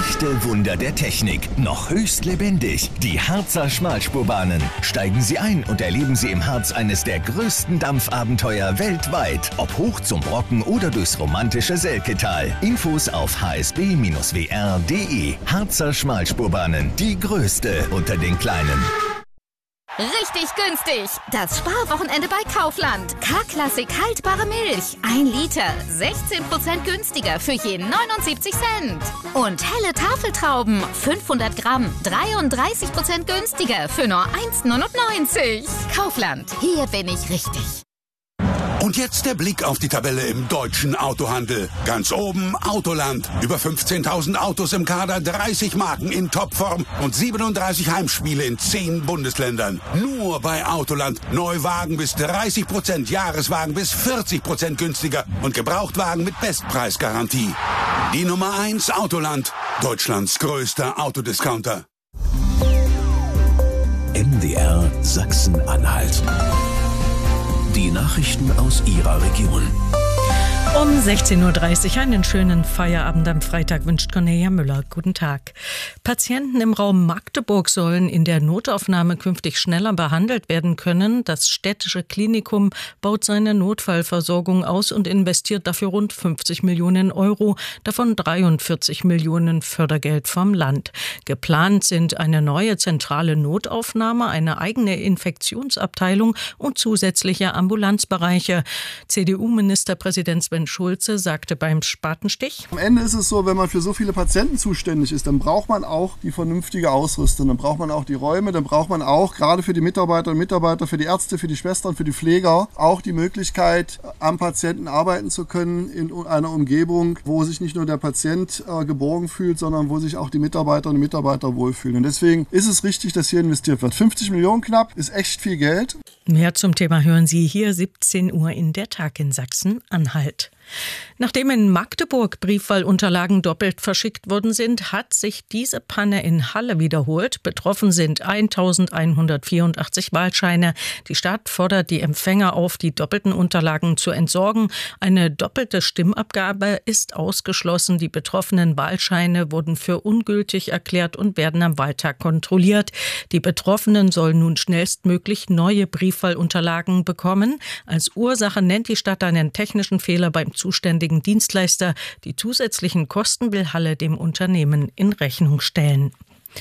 Echte Wunder der Technik, noch höchst lebendig. Die Harzer Schmalspurbahnen. Steigen Sie ein und erleben Sie im Harz eines der größten Dampfabenteuer weltweit. Ob hoch zum Brocken oder durchs romantische Selketal. Infos auf hsb-wr.de. Harzer Schmalspurbahnen, die größte unter den kleinen. Richtig günstig. Das Sparwochenende bei Kaufland. K-Klassik haltbare Milch. 1 Liter. 16% günstiger für je 79 Cent. Und helle Tafeltrauben. 500 Gramm. 33% günstiger für nur 1,99. Kaufland. Hier bin ich richtig. Und jetzt der Blick auf die Tabelle im deutschen Autohandel. Ganz oben Autoland. Über 15.000 Autos im Kader, 30 Marken in Topform und 37 Heimspiele in 10 Bundesländern. Nur bei Autoland. Neuwagen bis 30%, Jahreswagen bis 40% günstiger und Gebrauchtwagen mit Bestpreisgarantie. Die Nummer 1 Autoland. Deutschlands größter Autodiscounter. MDR Sachsen-Anhalt. Die Nachrichten aus Ihrer Region. Um 16.30 Uhr einen schönen Feierabend am Freitag wünscht Cornelia Müller. Guten Tag. Patienten im Raum Magdeburg sollen in der Notaufnahme künftig schneller behandelt werden können. Das städtische Klinikum baut seine Notfallversorgung aus und investiert dafür rund 50 Millionen Euro, davon 43 Millionen Fördergeld vom Land. Geplant sind eine neue zentrale Notaufnahme, eine eigene Infektionsabteilung und zusätzliche Ambulanzbereiche. CDU-Ministerpräsident Sven Schulze sagte beim Spatenstich: Am Ende ist es so, wenn man für so viele Patienten zuständig ist, dann braucht man auch die vernünftige Ausrüstung, dann braucht man auch die Räume, dann braucht man auch gerade für die Mitarbeiterinnen und Mitarbeiter, für die Ärzte, für die Schwestern, für die Pfleger auch die Möglichkeit, am Patienten arbeiten zu können in einer Umgebung, wo sich nicht nur der Patient geborgen fühlt, sondern wo sich auch die Mitarbeiterinnen und Mitarbeiter wohlfühlen. Und deswegen ist es richtig, dass hier investiert wird. 50 Millionen knapp ist echt viel Geld. Mehr zum Thema hören Sie hier 17 Uhr in der Tag in Sachsen-Anhalt. Nachdem in Magdeburg Briefwahlunterlagen doppelt verschickt worden sind, hat sich diese Panne in Halle wiederholt. Betroffen sind 1.184 Wahlscheine. Die Stadt fordert die Empfänger auf, die doppelten Unterlagen zu entsorgen. Eine doppelte Stimmabgabe ist ausgeschlossen. Die betroffenen Wahlscheine wurden für ungültig erklärt und werden am Wahltag kontrolliert. Die Betroffenen sollen nun schnellstmöglich neue Briefwahlunterlagen bekommen. Als Ursache nennt die Stadt einen technischen Fehler beim zuständigen Dienstleister. Die zusätzlichen Kosten will Halle dem Unternehmen in Rechnung stellen.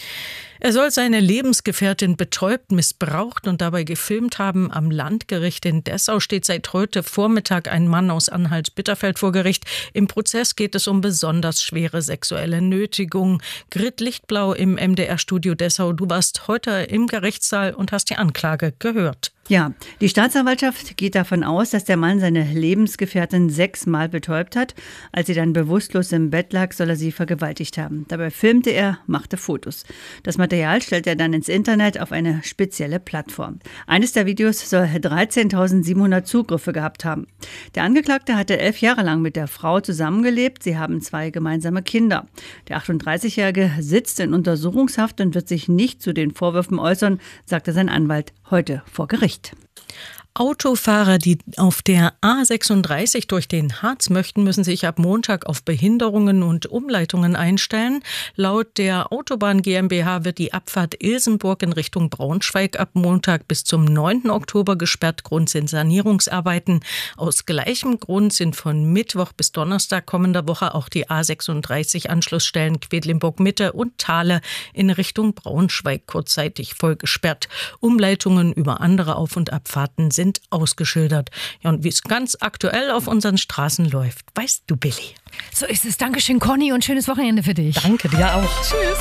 Er soll seine Lebensgefährtin betäubt, missbraucht und dabei gefilmt haben. Am Landgericht in Dessau steht seit heute Vormittag ein Mann aus Anhalt-Bitterfeld vor Gericht. Im Prozess geht es um besonders schwere sexuelle Nötigung. Grit Lichtblau im MDR-Studio Dessau. Du warst heute im Gerichtssaal und hast die Anklage gehört. Ja, die Staatsanwaltschaft geht davon aus, dass der Mann seine Lebensgefährtin 6-mal betäubt hat. Als sie dann bewusstlos im Bett lag, soll er sie vergewaltigt haben. Dabei filmte er, machte Fotos. Das Material stellt er dann ins Internet auf eine spezielle Plattform. Eines der Videos soll 13.700 Zugriffe gehabt haben. Der Angeklagte hatte 11 Jahre lang mit der Frau zusammengelebt. Sie haben 2 gemeinsame Kinder. Der 38-Jährige sitzt in Untersuchungshaft und wird sich nicht zu den Vorwürfen äußern, sagte sein Anwalt heute vor Gericht. Autofahrer, die auf der A36 durch den Harz möchten, müssen sich ab Montag auf Behinderungen und Umleitungen einstellen. Laut der Autobahn GmbH wird die Abfahrt Ilsenburg in Richtung Braunschweig ab Montag bis zum 9. Oktober gesperrt. Grund sind Sanierungsarbeiten. Aus gleichem Grund sind von Mittwoch bis Donnerstag kommender Woche auch die A36-Anschlussstellen Quedlinburg-Mitte und Thale in Richtung Braunschweig kurzzeitig voll gesperrt. Umleitungen über andere Auf- und Abfahrten sind ausgeschildert. Ja, und wie es ganz aktuell auf unseren Straßen läuft, weißt du, Billy. So ist es. Dankeschön, Conny, und schönes Wochenende für dich. Danke dir auch. Tschüss.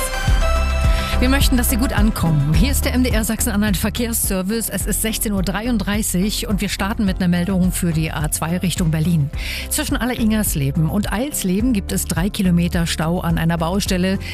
Wir möchten, dass Sie gut ankommen. Hier ist der MDR Sachsen-Anhalt Verkehrsservice. Es ist 16.33 Uhr und wir starten mit einer Meldung für die A2 Richtung Berlin. Zwischen Alleringersleben und Eilsleben gibt es 3 Kilometer Stau an einer Baustelle.